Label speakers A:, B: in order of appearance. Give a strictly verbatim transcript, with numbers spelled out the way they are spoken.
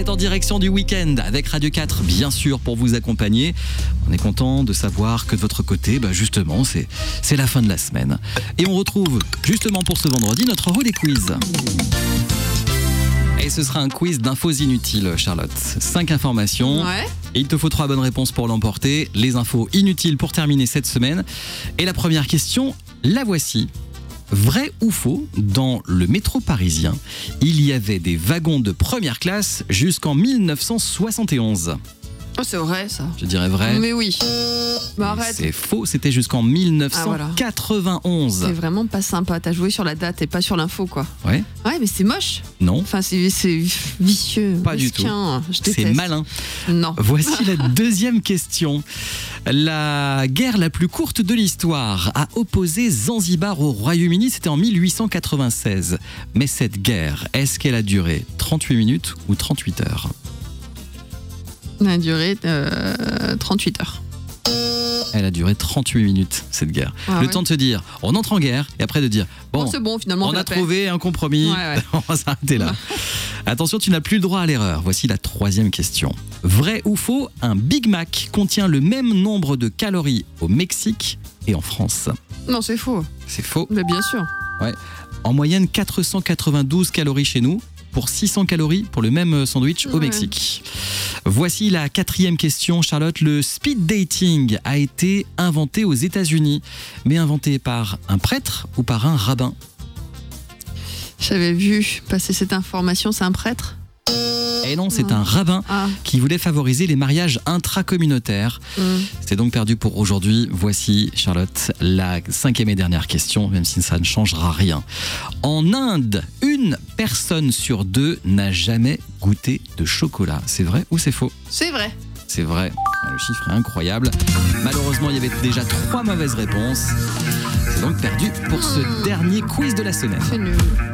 A: est en direction du week-end avec Radio quatre, bien sûr, pour vous accompagner. On est content de savoir que de votre côté, bah justement, c'est, c'est la fin de la semaine. Et on retrouve, justement pour ce vendredi, notre relais quiz. Et ce sera un quiz d'infos inutiles, Charlotte. Cinq informations.
B: Ouais.
A: Et il te faut trois bonnes réponses pour l'emporter. Les infos inutiles pour terminer cette semaine. Et la première question, la voici. Vrai ou faux, dans le métro parisien, il y avait des wagons de première classe jusqu'en mille neuf cent soixante et onze.
B: Oh, c'est vrai, ça.
A: Je dirais vrai.
B: Mais oui. Bah, arrête.
A: C'est faux, c'était jusqu'en mille neuf cent quatre-vingt-onze.
B: C'est vraiment pas sympa. T'as joué sur la date et pas sur l'info, quoi.
A: Ouais.
B: Ouais, mais c'est moche.
A: Non.
B: Enfin, c'est, c'est vicieux.
A: Pas du tout.
B: Je déteste.
A: C'est malin.
B: Non.
A: Voici la deuxième question. La guerre la plus courte de l'histoire a opposé Zanzibar au Royaume-Uni, c'était en mille huit cent quatre-vingt-seize. Mais cette guerre, est-ce qu'elle a duré trente-huit minutes ou trente-huit heures ?
B: Elle a duré euh, trente-huit heures.
A: Elle a duré trente-huit minutes, cette guerre.
B: Ah,
A: Le
B: ouais.
A: temps de se dire, on entre en guerre, et après de dire, bon,
B: Bon, c'est bon, finalement,
A: on
B: fait
A: a
B: la paix.
A: trouvé un compromis,
B: Ouais, ouais.
A: on va s'arrêter là. Attention, tu n'as plus le droit à l'erreur. Voici la troisième question. Vrai ou faux, un Big Mac contient le même nombre de calories au Mexique et en France ?
B: Non, c'est faux.
A: C'est faux.
B: Mais bien sûr.
A: Ouais. En moyenne, quatre cent quatre-vingt-douze calories chez nous, pour six cents calories pour le même sandwich au
B: Ouais.
A: Mexique. Voici la quatrième question, Charlotte. Le speed dating a été inventé aux États-Unis, mais inventé par un prêtre ou par un rabbin ?
B: J'avais vu passer cette information, c'est un prêtre ?
A: Et non, c'est un rabbin
B: Ah.
A: qui voulait favoriser les mariages intracommunautaires.
B: Mm.
A: C'est donc perdu pour aujourd'hui. Voici, Charlotte, la cinquième et dernière question, même si ça ne changera rien. En Inde, une personne sur deux n'a jamais goûté de chocolat. C'est vrai ou c'est faux ?
B: C'est vrai.
A: C'est vrai. Le chiffre est incroyable. Malheureusement, il y avait déjà trois mauvaises réponses. C'est donc perdu pour ce dernier quiz de la semaine.
B: C'est nul.